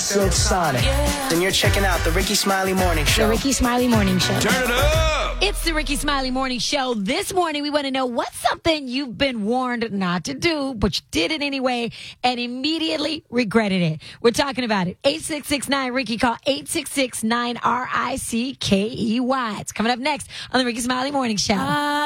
Silk Sonic. Then you're checking out the Ricky Smiley Morning Show. The Ricky Smiley Morning Show. Turn it up! It's the Ricky Smiley Morning Show. This morning, we want to know what's something you've been warned not to do, but you did it anyway and immediately regretted it. We're talking about it. 866-9-RICKY. Call 866-9-RICKEY. It's coming up next on the Ricky Smiley Morning Show.